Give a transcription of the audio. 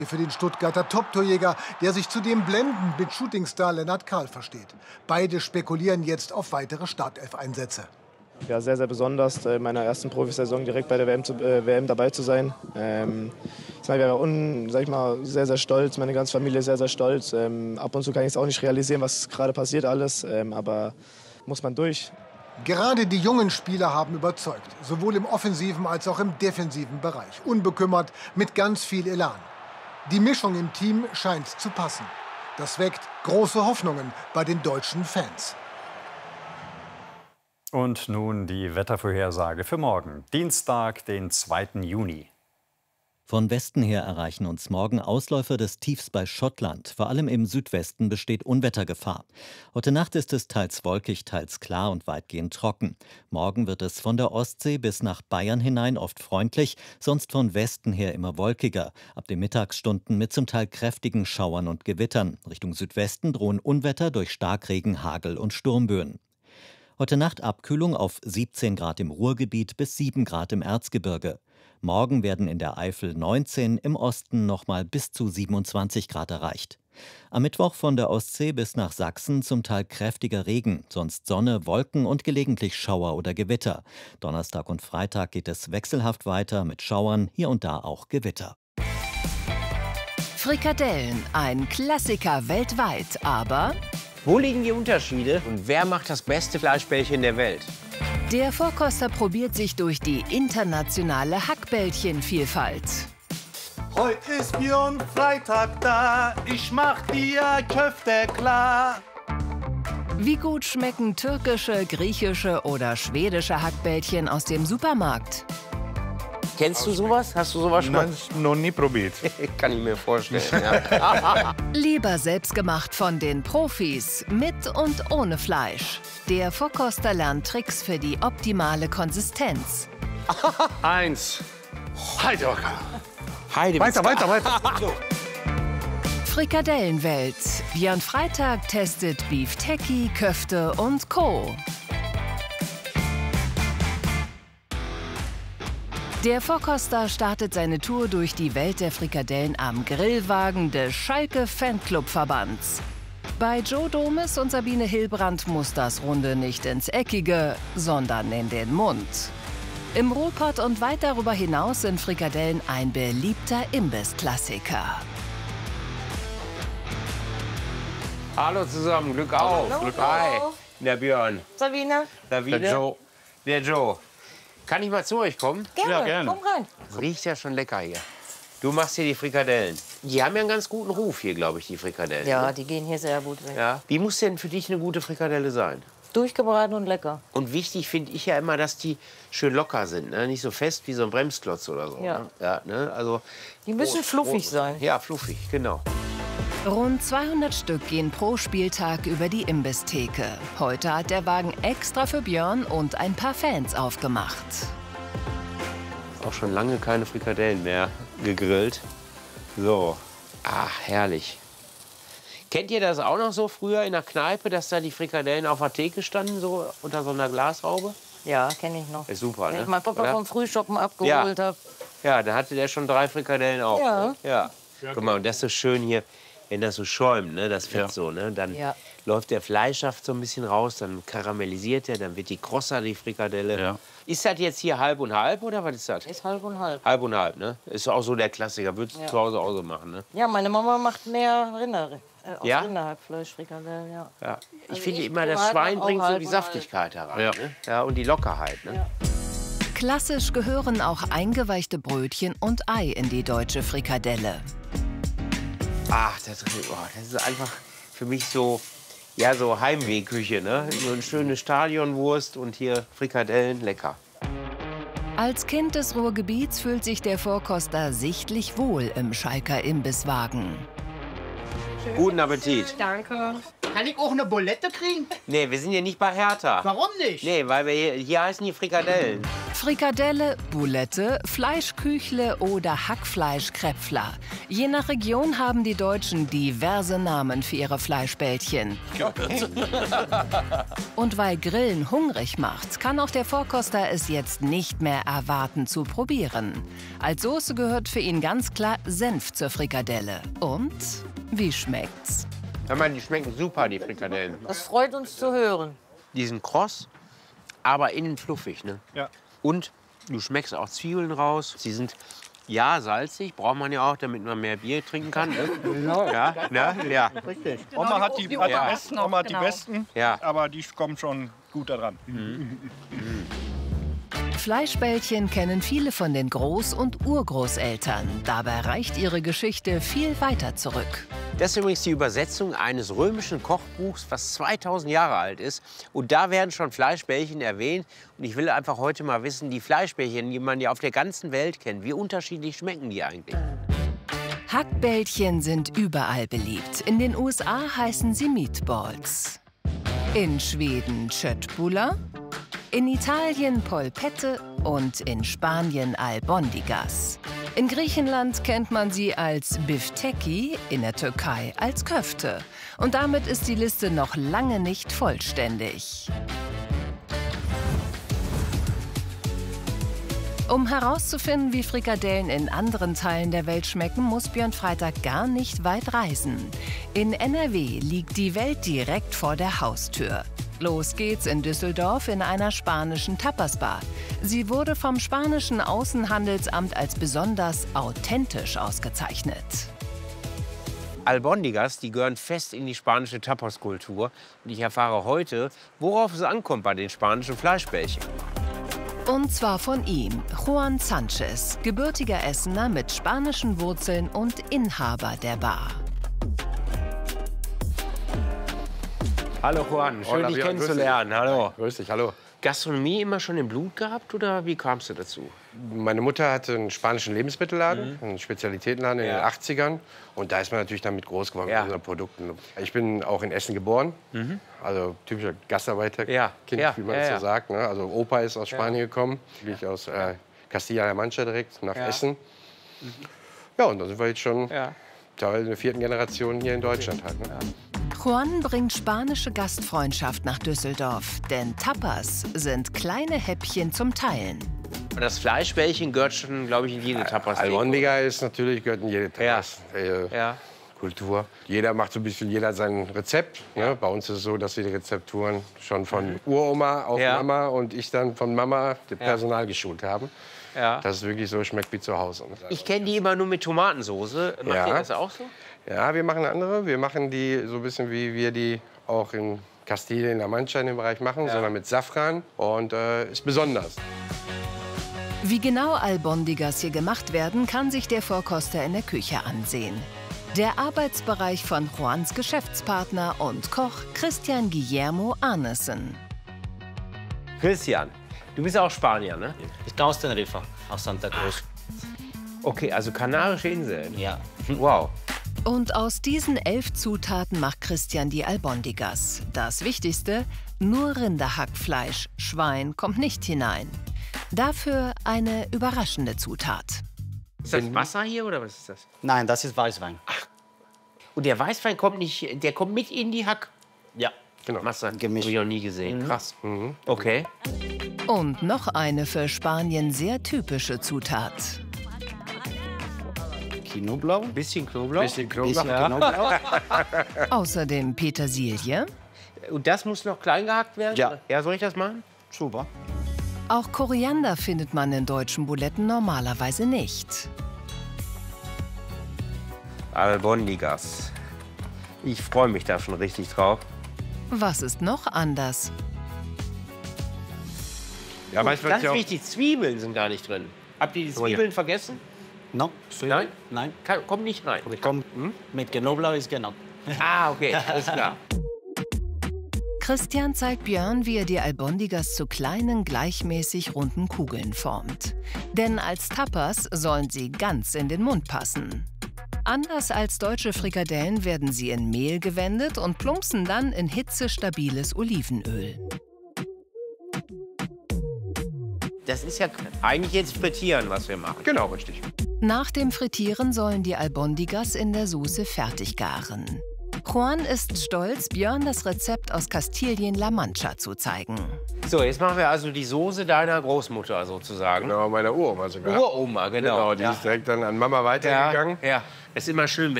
Für den Stuttgarter Top-Torjäger, der sich zudem blendend mit Shootingstar Lennart Kahl versteht. Beide spekulieren jetzt auf weitere Startelf-Einsätze. Ja, sehr, sehr besonders, in meiner ersten Profisaison direkt bei der WM dabei zu sein. Ich wäre sehr, sehr stolz, meine ganze Familie ist sehr, sehr stolz. Ab und zu kann ich es auch nicht realisieren, was gerade passiert alles, aber muss man durch. Gerade die jungen Spieler haben überzeugt, sowohl im offensiven als auch im defensiven Bereich. Unbekümmert, mit ganz viel Elan. Die Mischung im Team scheint zu passen. Das weckt große Hoffnungen bei den deutschen Fans. Und nun die Wettervorhersage für morgen, Dienstag, den 2. Juni. Von Westen her erreichen uns morgen Ausläufer des Tiefs bei Schottland. Vor allem im Südwesten besteht Unwettergefahr. Heute Nacht ist es teils wolkig, teils klar und weitgehend trocken. Morgen wird es von der Ostsee bis nach Bayern hinein oft freundlich, sonst von Westen her immer wolkiger. Ab den Mittagsstunden mit zum Teil kräftigen Schauern und Gewittern. Richtung Südwesten drohen Unwetter durch Starkregen, Hagel und Sturmböen. Heute Nacht Abkühlung auf 17 Grad im Ruhrgebiet bis 7 Grad im Erzgebirge. Morgen werden in der Eifel 19, im Osten nochmal bis zu 27 Grad erreicht. Am Mittwoch von der Ostsee bis nach Sachsen zum Teil kräftiger Regen, sonst Sonne, Wolken und gelegentlich Schauer oder Gewitter. Donnerstag und Freitag geht es wechselhaft weiter mit Schauern, hier und da auch Gewitter. Frikadellen, ein Klassiker weltweit, aber... Wo liegen die Unterschiede und wer macht das beste Fleischbällchen der Welt? Der Vorkoster probiert sich durch die internationale Hackbällchenvielfalt. Heute ist Björn Freitag da, ich mach dir Köfte klar. Wie gut schmecken türkische, griechische oder schwedische Hackbällchen aus dem Supermarkt? Kennst du sowas? Hast du sowas schon mal? Nein, noch nie probiert. Kann ich mir vorstellen, ja. Lieber selbstgemacht von den Profis, mit und ohne Fleisch. Der Vorkoster lernt Tricks für die optimale Konsistenz. 1. Heidewacker. Weiter. So. Frikadellenwelt. Björn Freitag testet Beef Techie, Köfte und Co. Der Vorkoster startet seine Tour durch die Welt der Frikadellen am Grillwagen des Schalke Fanclub-Verbands. Bei Joe Domes und Sabine Hillbrand muss das Runde nicht ins Eckige, sondern in den Mund. Im Ruhrpott und weit darüber hinaus sind Frikadellen ein beliebter Imbissklassiker. Hallo zusammen, Glück auf. Hallo. Glück Hi. Der Björn. Sabine. Der Joe. Der Joe. Kann ich mal zu euch kommen? Gerne, Ja, gerne. komm rein. Das riecht ja schon lecker hier. Du machst hier die Frikadellen. Die haben ja einen ganz guten Ruf hier, glaube ich, die Frikadellen. Ja, ne? die gehen hier sehr gut weg. Ja. Wie muss denn für dich eine gute Frikadelle sein? Durchgebraten und lecker. Und wichtig finde ich ja immer, dass die schön locker sind. Ne? Nicht so fest wie so ein Bremsklotz oder so. Ja. Ne? Ja, ne? Also, Die müssen fluffig sein. Ja, fluffig, genau. Rund 200 Stück gehen pro Spieltag über die Imbisstheke. Heute hat der Wagen extra für Björn und ein paar Fans aufgemacht. Auch schon lange keine Frikadellen mehr gegrillt. So, ach, herrlich. Kennt ihr das auch noch so früher in der Kneipe, dass da die Frikadellen auf der Theke standen, so unter so einer Glashaube? Ja, kenne ich noch. Ist super, Wenn ne? ich meinen Papa Oder? vom Frühshoppen abgeholt habe. Ja, da hatte der schon 3 Frikadellen auf. Ja. Ne? Ja. Guck mal, und das ist so schön hier, wenn das so schäumt, ne, das Fett so, ne, dann Ja. läuft der Fleischsaft so ein bisschen raus, dann karamellisiert er, dann wird die krosser, die Frikadelle. Ja. Ist das jetzt hier halb und halb oder was ist das? Ist halb und halb. Halb und halb, ne? Ist auch so der Klassiker, würdest du zu Hause auch so machen, ne? Ja, meine Mama macht mehr Ja? Rinderhackfleisch, Frikadellen, ja. Ja. Ich Also finde ich immer, das privat Schwein auch bringt so halb die und halb. Saftigkeit herein. Ja. Ne? Ja, und die Lockerheit. Ne? Ja. Klassisch gehören auch eingeweichte Brötchen und Ei in die deutsche Frikadelle. Ach, das ist einfach für mich so, ja, so Heimwehküche. Ne? So eine schöne Stadionwurst und hier Frikadellen, lecker. Als Kind des Ruhrgebiets fühlt sich der Vorkoster sichtlich wohl im Schalker Imbisswagen. Guten Appetit. Danke. Kann ich auch eine Bulette kriegen? Nee, wir sind hier nicht bei Hertha. Warum nicht? Nee, weil wir hier heißen die Frikadellen. Frikadelle, Boulette, Fleischküchle oder Hackfleischkräpfler. Je nach Region haben die Deutschen diverse Namen für ihre Fleischbällchen. Und weil Grillen hungrig macht, kann auch der Vorkoster es jetzt nicht mehr erwarten zu probieren. Als Soße gehört für ihn ganz klar Senf zur Frikadelle. Und wie schmeckt's? Hör mal, die schmecken super, die Frikadellen. Das freut uns zu hören. Die sind kross, aber innen fluffig, ne? Ja. Und du schmeckst auch Zwiebeln raus. Sie sind, ja, salzig, braucht man ja auch, damit man mehr Bier trinken kann. Ne? Genau. Ja, ne? Ja. Richtig. Oma hat die besten, Oma hat die Genau. besten, Ja. aber die kommen schon gut da dran. Fleischbällchen kennen viele von den Groß- und Urgroßeltern. Dabei reicht ihre Geschichte viel weiter zurück. Das ist übrigens die Übersetzung eines römischen Kochbuchs, was 2000 Jahre alt ist. Und da werden schon Fleischbällchen erwähnt. Und ich will einfach heute mal wissen, die Fleischbällchen, die man ja auf der ganzen Welt kennt, wie unterschiedlich schmecken die eigentlich? Hackbällchen sind überall beliebt. In den USA heißen sie Meatballs. In Schweden Köttbullar, in Italien Polpette und in Spanien Albondigas. In Griechenland kennt man sie als Bifteki, in der Türkei als Köfte. Und damit ist die Liste noch lange nicht vollständig. Um herauszufinden, wie Frikadellen in anderen Teilen der Welt schmecken, muss Björn Freitag gar nicht weit reisen. In NRW liegt die Welt direkt vor der Haustür. Los geht's in Düsseldorf in einer spanischen Tapasbar. Sie wurde vom spanischen Außenhandelsamt als besonders authentisch ausgezeichnet. Albondigas, die gehören fest in die spanische Tapas-Kultur. Und ich erfahre heute, worauf es ankommt bei den spanischen Fleischbällchen. Und zwar von ihm, Juan Sanchez, gebürtiger Essener mit spanischen Wurzeln und Inhaber der Bar. Hallo Juan, schön dich kennenzulernen. Hallo. Grüß dich, hallo. Gastronomie immer schon im Blut gehabt oder wie kamst du dazu? Meine Mutter hatte einen spanischen Lebensmittelladen, einen Spezialitätenladen in den 80ern. Und da ist man natürlich damit groß geworden mit unseren Produkten. Ich bin auch in Essen geboren, also typischer Gastarbeiterkind, wie man das so sagt. Ne? Also Opa ist aus Spanien gekommen, ich aus Castilla-La Mancha direkt nach Essen. Ja, und da sind wir jetzt schon Teil der 4. Generation hier in Deutschland halt. Ne? Juan bringt spanische Gastfreundschaft nach Düsseldorf, denn Tapas sind kleine Häppchen zum Teilen. Das Fleischbällchen gehört schon, glaube ich, in jede Tapas. Albondiga ist natürlich, gehört in jede Tapas. Kultur. Jeder macht so ein bisschen, jeder sein Rezept. Ne? Bei uns ist es so, dass wir die Rezepturen schon von Uroma auf Mama und ich dann von Mama das Personal geschult haben. Dass es wirklich so schmeckt wie zu Hause. Ne? Ich kenne die immer nur mit Tomatensoße. Macht ihr das auch so? Ja, wir machen andere. Wir machen die so ein bisschen, wie wir die auch in Castilla-La Mancha in dem Bereich machen, sondern mit Safran und ist besonders. Wie genau Albondigas hier gemacht werden, kann sich der Vorkoster in der Küche ansehen. Der Arbeitsbereich von Juans Geschäftspartner und Koch Christian Guillermo Arnesen. Christian, du bist auch Spanier, ne? Ich komme aus Teneriffa, aus Santa Cruz. Okay, also Kanarische Inseln. Ja. Wow. Und aus diesen 11 Zutaten macht Christian die Albondigas. Das Wichtigste, nur Rinderhackfleisch, Schwein kommt nicht hinein. Dafür eine überraschende Zutat. Ist das Wasser hier oder was ist das? Nein, das ist Weißwein. Ach. Und der Weißwein kommt nicht, der kommt mit in die Hack? Ja. Genau. Masse. Gemischt. Hab ich noch nie gesehen. Krass. Okay. Und noch eine für Spanien sehr typische Zutat. Knoblauch. Bisschen Knoblauch. Bisschen Knoblauch. Außerdem Petersilie. Und das muss noch klein gehackt werden? Ja. Ja, soll ich das machen? Super. Auch Koriander findet man in deutschen Buletten normalerweise nicht. Albondigas. Ich freue mich da schon richtig drauf. Was ist noch anders? Ja, ganz wichtig, Zwiebeln sind gar nicht drin. Habt ihr die Zwiebeln vergessen? No. Nein? Nein. Kommt nicht rein. Kommt mit Knoblauch ist genau. Ah, okay, alles klar. Christian zeigt Björn, wie er die Albondigas zu kleinen, gleichmäßig runden Kugeln formt. Denn als Tapas sollen sie ganz in den Mund passen. Anders als deutsche Frikadellen werden sie in Mehl gewendet und plumpsen dann in hitzestabiles Olivenöl. Das ist ja eigentlich jetzt Frittieren, was wir machen. Genau, richtig. Nach dem Frittieren sollen die Albondigas in der Soße fertig garen. Juan ist stolz, Björn das Rezept aus Kastilien-La Mancha zu zeigen. So, jetzt machen wir also die Soße deiner Großmutter sozusagen. Genau, meiner Uroma sogar. Uroma, genau. Die ist direkt dann an Mama weitergegangen. Ja, es ist immer schön,